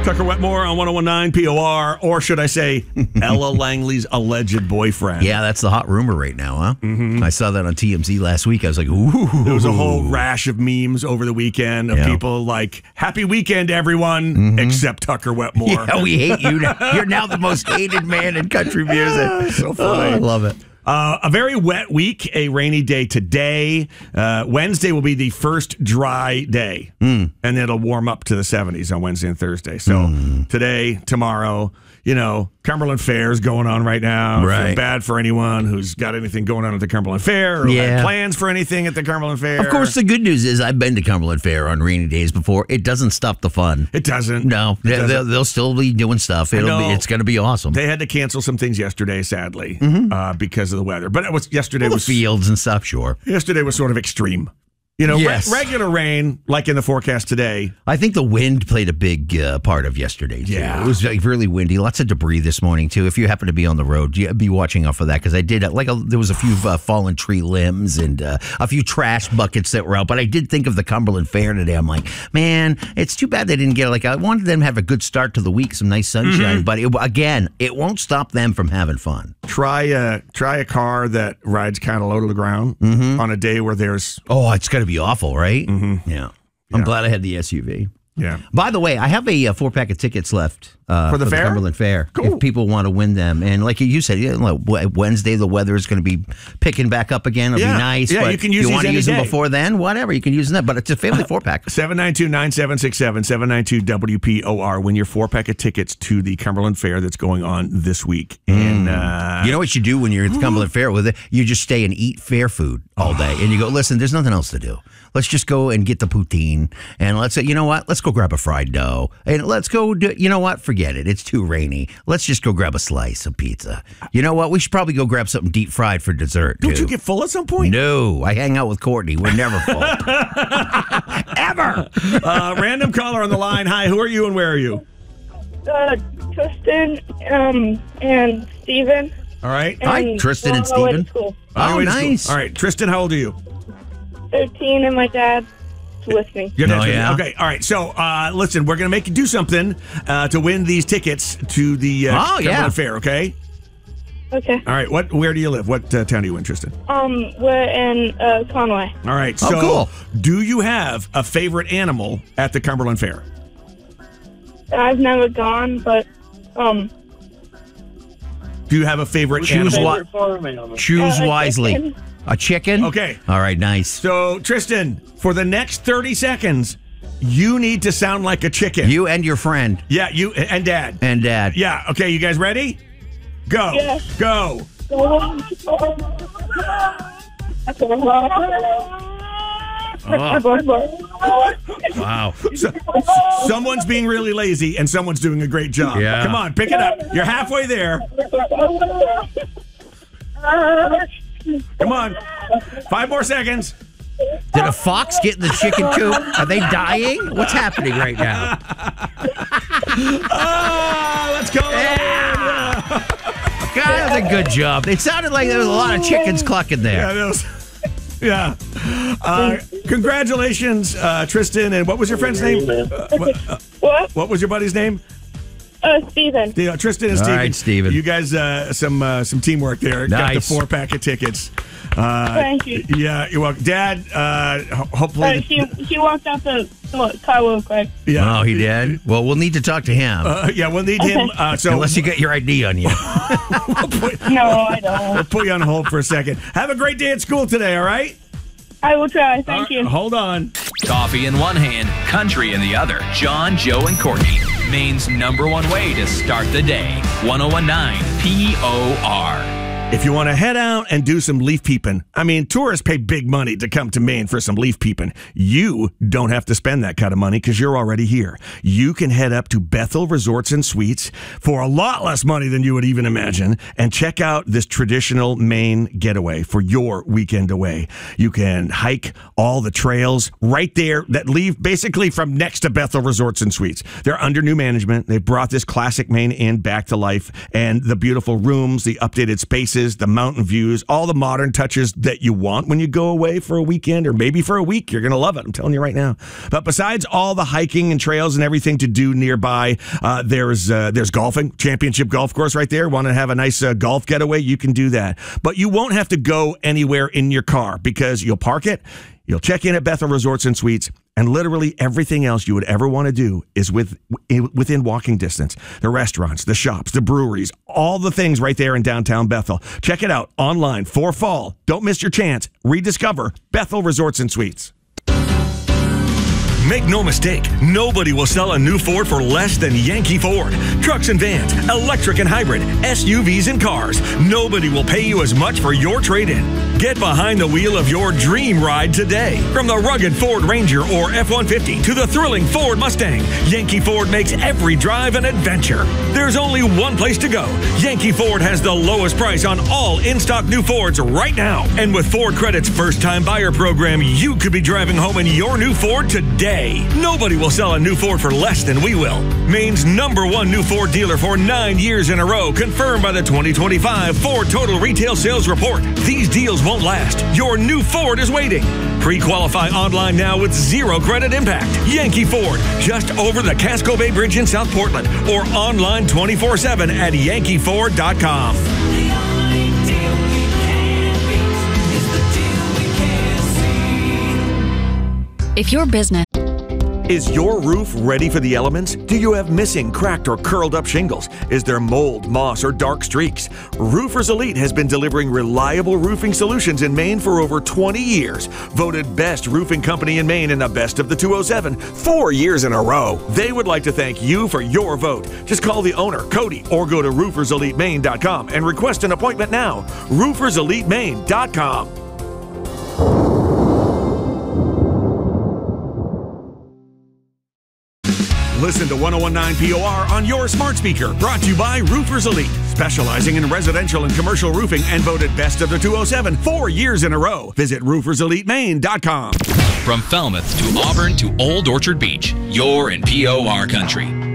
Tucker Wetmore on 101.9 POR, or should I say Ella Langley's alleged boyfriend. Yeah, that's the hot rumor right now, huh? Mm-hmm. I saw that on TMZ last week. I was like, ooh. There was a whole rash of memes over the weekend of people like, happy weekend, everyone, except Tucker Wetmore. Yeah, we hate you. You're now the most hated man in country music. So funny. I love it. A very wet week, a rainy day today. Wednesday will be the first dry day, and it'll warm up to the 70s on Wednesday and Thursday. So today, tomorrow, Cumberland Fair is going on right now. Right. Feel bad for anyone who's got anything going on at the Cumberland Fair or had plans for anything at the Cumberland Fair. Of course, the good news is I've been to Cumberland Fair on rainy days before. It doesn't stop the fun. It doesn't. No, they'll still be doing stuff. It's going to be awesome. They had to cancel some things yesterday, sadly, because of the weather. But yesterday was fields and stuff. Sure, yesterday was sort of extreme. Regular rain, like in the forecast today. I think the wind played a big part of yesterday, too. Yeah. It was really windy. Lots of debris this morning, too. If you happen to be on the road, be watching out for that, because I did, there was a few fallen tree limbs and a few trash buckets that were out. But I did think of the Cumberland Fair today. I'm like, man, it's too bad they didn't get it. I wanted them to have a good start to the week, some nice sunshine. But, it won't stop them from having fun. Try a car that rides kind of low to the ground on a day where there's... Oh, it's going to be awful, right? Yeah. I'm glad I had the SUV. Yeah. By the way, I have a 4-pack of tickets left for the fair? Cumberland Fair. Cool. If people want to win them. And like you said, Wednesday the weather is going to be picking back up again. It'll be nice. Yeah, but you can use if you want to use them day. before then, whatever. You can use them. But it's a family 4-pack. 792-9767, 792-WPOR. Win your 4-pack of tickets to the Cumberland Fair that's going on this week. And you know what you do when you're at the Cumberland Fair with it? You just stay and eat fair food all day. And you go, listen, there's nothing else to do. Let's just go and get the poutine. And let's say, you know what? Let's go grab a fried dough. And let's go do, you know what? Forget it. It's too rainy. Let's just go grab a slice of pizza. You know what? We should probably go grab something deep fried for dessert, Don't you get full at some point? No. I hang out with Courtney. We're never full. Ever. Random caller on the line. Hi, who are you and where are you? Tristan and Steven. All right. Hi, Tristan and Steven. Oh, nice. All right, Tristan, how old are you? 13, and my dad's with me. Your dad's Oh, yeah? Okay, all right. So, listen, we're going to make you do something to win these tickets to the Cumberland Fair, okay? Okay. All right. Where do you live? What town do you in, Tristan? We're in Conway. All right. So, cool. Do you have a favorite animal at the Cumberland Fair? I've never gone, but Do you have a favorite animal? Choose a wisely. chicken. A chicken? Okay. All right, nice. So, Tristan, for the next 30 seconds, you need to sound like a chicken. You and your friend. Yeah, you and Dad. And Dad. Yeah. Okay, you guys ready? Go. Yes. Go. Wow. Someone's being really lazy and someone's doing a great job. Yeah. Come on, pick it up. You're halfway there. Come on. 5 more seconds. Did a fox get in the chicken coop? Are they dying? What's happening right now? Let's go. God, that was a good job. It sounded like there was a lot of chickens clucking there. Yeah, those. Yeah. Congratulations, Tristan. And what was your friend's name? What was your buddy's name? Steven. Tristan and All Steven. right, Steven. You guys, some teamwork there. Nice. Got the 4-pack of tickets. Thank you. Yeah, you're welcome. Dad, hopefully... He walked out the car real quick. Yeah. Oh, he did? Well, we'll need to talk to him. Yeah, we'll need him. So Unless you got your ID on you. No, I don't. We'll put you on hold for a second. Have a great day at school today, all right? I will try. Thank you. Hold on. Coffee in one hand, country in the other. John, Joe, and Courtney. Maine's #1 way to start the day. 101.9 POR. If you want to head out and do some leaf peeping, I mean, tourists pay big money to come to Maine for some leaf peeping. You don't have to spend that kind of money because you're already here. You can head up to Bethel Resorts and Suites for a lot less money than you would even imagine and check out this traditional Maine getaway for your weekend away. You can hike all the trails right there that leave basically from next to Bethel Resorts and Suites. They're under new management. They've brought this classic Maine Inn back to life, and the beautiful rooms, the updated spaces, breezes, the mountain views, all the modern touches that you want when you go away for a weekend or maybe for a week. You're going to love it. I'm telling you right now. But besides all the hiking and trails and everything to do nearby, there's golfing, championship golf course right there. Want to have a nice golf getaway? You can do that. But you won't have to go anywhere in your car because you'll park it. You'll check in at Bethel Resorts and Suites, and literally everything else you would ever want to do is within walking distance. The restaurants, the shops, the breweries, all the things right there in downtown Bethel. Check it out online for fall. Don't miss your chance. Rediscover Bethel Resorts and Suites. Make no mistake, nobody will sell a new Ford for less than Yankee Ford. Trucks and vans, electric and hybrid, SUVs and cars. Nobody will pay you as much for your trade-in. Get behind the wheel of your dream ride today. From the rugged Ford Ranger or F-150 to the thrilling Ford Mustang, Yankee Ford makes every drive an adventure. There's only one place to go. Yankee Ford has the lowest price on all in-stock new Fords right now. And with Ford Credit's first-time buyer program, you could be driving home in your new Ford today. Nobody will sell a new Ford for less than we will. Maine's #1 new Ford dealer for 9 years in a row, confirmed by the 2025 Ford Total Retail Sales Report. These deals won't last. Your new Ford is waiting. Pre-qualify online now with zero credit impact. Yankee Ford, just over the Casco Bay Bridge in South Portland, or online 24/7 at yankeeford.com. If your business Is your roof ready for the elements? Do you have missing, cracked, or curled up shingles? Is there mold, moss, or dark streaks? Roofers Elite has been delivering reliable roofing solutions in Maine for over 20 years. Voted best roofing company in Maine in the Best of the 207 4 years in a row. They would like to thank you for your vote. Just call the owner, Cody, or go to rooferselitemaine.com and request an appointment now. rooferselitemaine.com. Listen to 101.9 POR on your smart speaker. Brought to you by Roofers Elite, specializing in residential and commercial roofing and voted best of the 207 4 years in a row. Visit rooferselitemaine.com. From Falmouth to Auburn to Old Orchard Beach, you're in POR country.